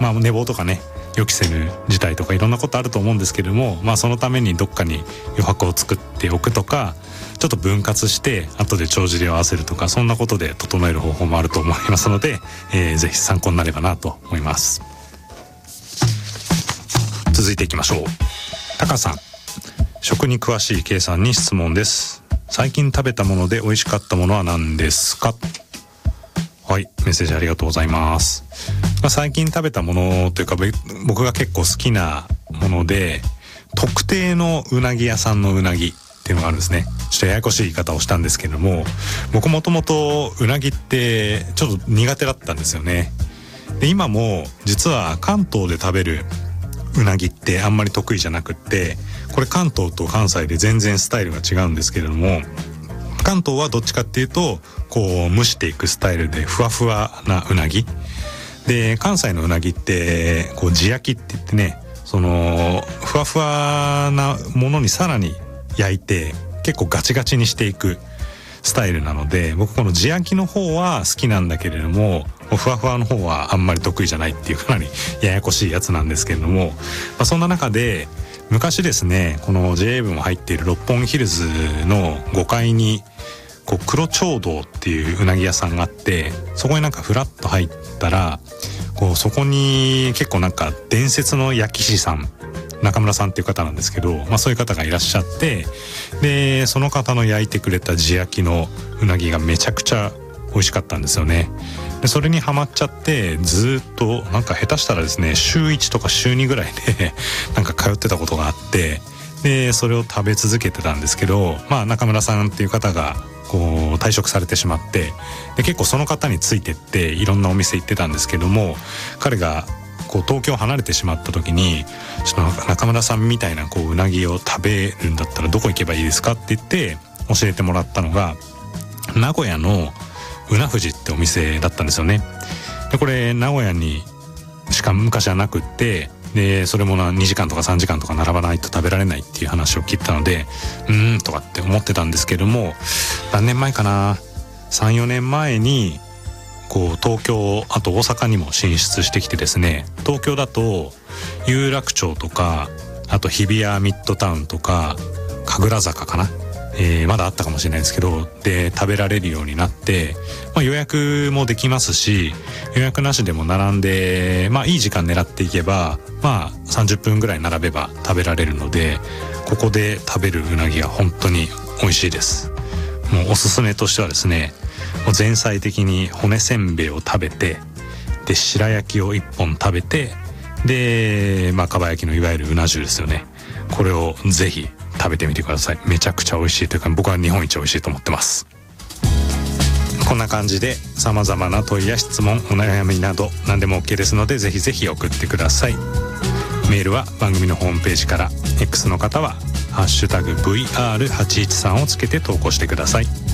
寝坊とかね、予期せぬ事態とかいろんなことあると思うんですけれども、そのためにどっかに余白を作っておくとか、ちょっと分割して後で帳尻を合わせるとか、そんなことで整える方法もあると思いますので、ぜひ参考になればなと思います。続いていきましょう。タカさん、食に詳しい K さんに質問です。最近食べたもので美味しかったものは何ですか？はい、メッセージありがとうございます。最近食べたものというか、僕が結構好きなもので、特定のうなぎ屋さんのうなぎっていうのがあるんですね。ちょっとややこしい言い方をしたんですけれども、僕もともとうなぎってちょっと苦手だったんですよね。で、今も実は関東で食べるうなぎってあんまり得意じゃなくって、これ関東と関西で全然スタイルが違うんですけれども、関東はどっちかっていうとこう蒸していくスタイルでふわふわなうなぎで、関西のうなぎってこう地焼きって言ってね、そのふわふわなものにさらに焼いて結構ガチガチにしていくスタイルなので、僕この地焼きの方は好きなんだけれども、ふわふわの方はあんまり得意じゃないっていう、かなりややこしいやつなんですけれども、そんな中で昔ですね、この JA 部も入っている六本木ヒルズの5階にこう黒蝶道っていううなぎ屋さんがあって、そこになんかフラッと入ったら、こうそこに結構なんか伝説の焼き師さん、中村さんっていう方なんですけど、そういう方がいらっしゃって、でその方の焼いてくれた地焼きのうなぎがめちゃくちゃ美味しかったんですよね。でそれにハマっちゃって、ずっとなんか下手したらですね、週1とか週2ぐらいでなんか通ってたことがあって、でそれを食べ続けてたんですけど、中村さんっていう方がこう退職されてしまって、で結構その方についてっていろんなお店行ってたんですけども、彼がこう東京を離れてしまった時に、ちょっと中村さんみたいなこううなぎを食べるんだったらどこ行けばいいですかって言って教えてもらったのが、名古屋のうな富士ってお店だったんですよね。でこれ名古屋にしか昔はなくって、でそれも2時間とか3時間とか並ばないと食べられないっていう話を聞いたので、とかって思ってたんですけども、何年前かな、 3,4 年前にこう東京、あと大阪にも進出してきてですね、東京だと有楽町とか、あと日比谷ミッドタウンとか神楽坂かな、まだあったかもしれないですけど、で食べられるようになって、予約もできますし、予約なしでも並んで、いい時間狙っていけば、30分ぐらい並べば食べられるので、ここで食べるうなぎは本当に美味しいです。もうおすすめとしてはですね、もう前菜的に骨せんべいを食べて、で白焼きを1本食べて、でかば焼きのいわゆるうな重ですよね、これをぜひ食べてみてください。めちゃくちゃ美味しいというか、僕は日本一美味しいと思ってます。こんな感じで様々な問いや質問、お悩みなど何でも OK ですので、ぜひぜひ送ってください。メールは番組のホームページから、 X の方はハッシュタグ VR813 をつけて投稿してください。